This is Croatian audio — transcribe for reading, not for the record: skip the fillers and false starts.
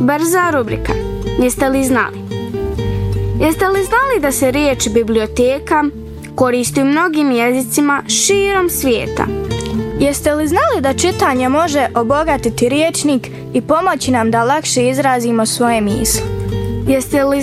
Brza rubrika. Jeste li znali? Jeste li znali da se riječ biblioteka koristi u mnogim jezicima širom svijeta? Jeste li znali da čitanje može obogatiti rječnik i pomoći nam da lakše izrazimo svoje misli? Jeste li